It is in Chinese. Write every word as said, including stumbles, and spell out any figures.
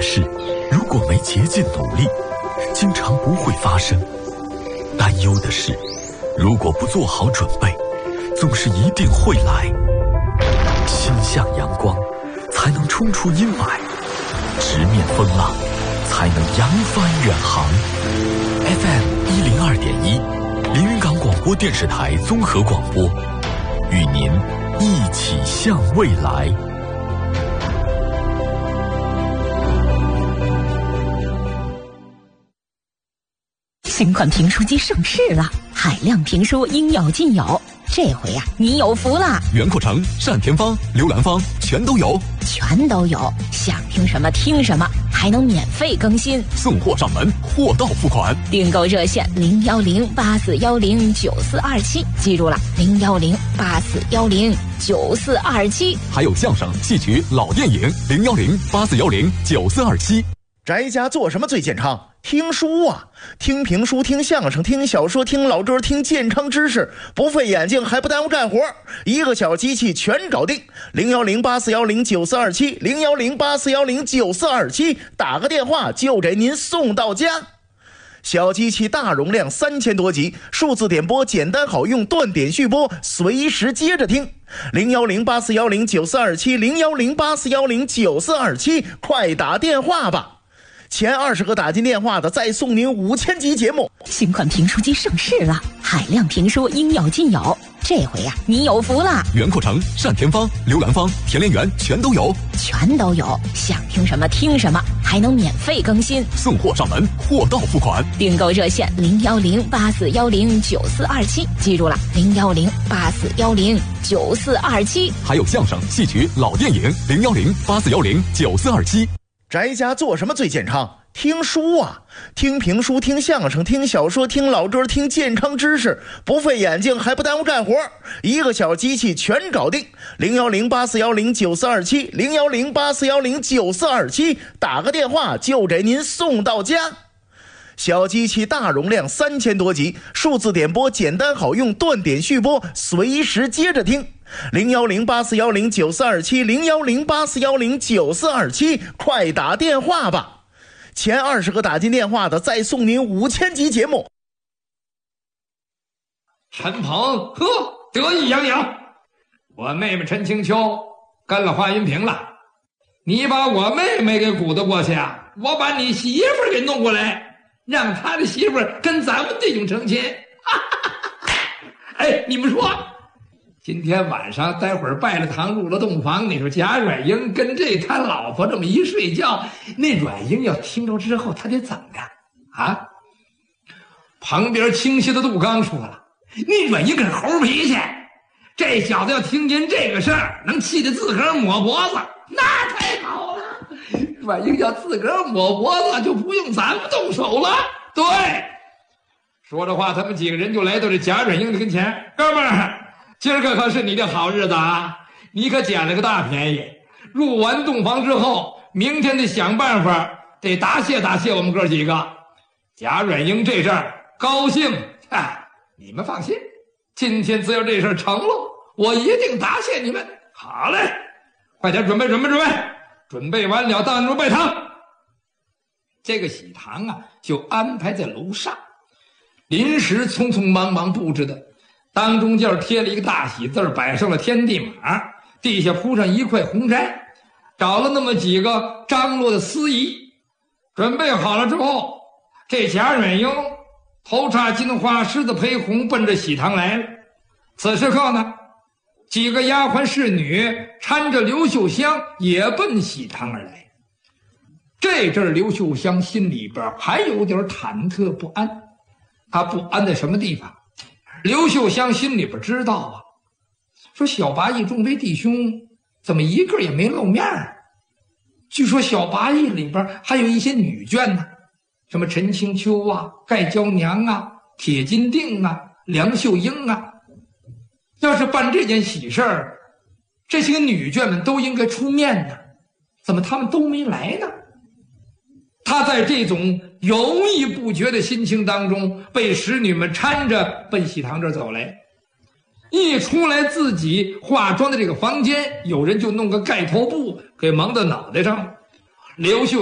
事，如果没竭尽努力，经常不会发生；担忧的事，如果不做好准备，总是一定会来。心向阳光，才能冲出阴霾；直面风浪，才能扬帆远航。F M 一零二点一，连云港广播电视台综合广播，与您一起向未来。 新款评书机上市了，海量评书应有尽有。这回呀、啊，你有福了！ 袁阔成、单田芳、刘兰芳全都有， 全都有。想听什么听什么，还能免费更新， 送货上门，货到付款。 订购热线零幺零八四幺零九四二七，记住了，零幺零八四幺零九四二七。 还有相声、戏曲、老电影零幺零八四幺零九四二七。 宅家做什么最健康？听书啊，听评书，听相声，听小说，听老歌，听健康知识，不费眼睛还不耽误干活，一个小机器全搞定。零幺零八四幺零九四二七，零幺零八四幺零九四二七，打个电话就给您送到家。小机器大容量，三千多集，数字点播简单好用，断点续播，随时接着听。零幺零八四幺零九四二七，零幺零八四幺零九四二七，快打电话吧！前二十个打进电话的，再送您五千集节目。 新款评书机上市了，海量评书应有尽有。这回呀、啊，你有福了！ 袁阔成、单田芳、刘兰芳、田连元全都有， 全都有。想听什么听什么，还能免费更新， 送货上门，货到付款。 订购热线零幺零八四幺零九四二七，记住了，零幺零八四幺零九四二七。 还有相声、戏曲、老电影零幺零八四幺零九四二七。 宅家做什么最健康？听书啊，听评书，听相声，听小说，听老歌，听健康知识，不费眼睛还不耽误干活，一个小机器全搞定。零幺零八四幺零九四二七，零幺零八四幺零九四二七，打个电话就给您送到家。小机器大容量，三千多集，数字点播简单好用，断点续播，随时接着听。零幺零八四幺零九四二七，零幺零八四幺零九四二七，快打电话吧！前二十个打进电话的，再送您五千集节目。 陈鹏，呵，得意洋洋，我妹妹陈清秋跟了华云平了，你把我妹妹给鼓捣过去啊，我把你媳妇儿给弄过来，让他的媳妇儿跟咱们弟兄成亲。哎，你们说今天晚上待会儿拜了堂入了洞房，你说贾软英跟这他老婆这么一睡觉，那软英要听着之后他得怎么样啊？旁边清晰的杜刚说了，那软英可是猴脾气，这小子要听见这个事儿能气得自个儿抹脖子，那太好了。软英要自个儿抹脖子就不用咱们动手了。对，说着话他们几个人就来到这贾软英的跟前，哥们儿，今儿个可是你的好日子啊！你可捡了个大便宜。入完洞房之后，明天得想办法，得答谢答谢我们哥几个。贾软英这事儿高兴，哎，你们放心，今天只要这事儿成了，我一定答谢你们。好嘞，快点准备准备准备，准备完了当入拜堂。这个喜堂啊，就安排在楼上，临时匆匆忙忙布置的。当中间贴了一个大喜字，摆上了天地马，地下铺上一块红毡，找了那么几个张罗的司仪，准备好了之后，这贾软英头插金花，狮子陪红，奔着喜堂来了。此时刻呢，几个丫鬟侍女搀着刘秀香也奔喜堂而来。这阵刘秀香心里边还有点忐忑不安，她不安在什么地方？刘秀香心里边知道啊，说小八义众位弟兄怎么一个也没露面啊？据说小八义里边还有一些女眷呢，什么陈清秋啊、盖娇娘啊、铁金锭啊、梁秀英啊。要是办这件喜事儿，这些个女眷们都应该出面呢，怎么他们都没来呢？他在这种犹豫不决的心情当中，被使女们搀着奔喜堂这儿走来。一出来自己化妆的这个房间，有人就弄个盖头布给蒙到脑袋上了。刘秀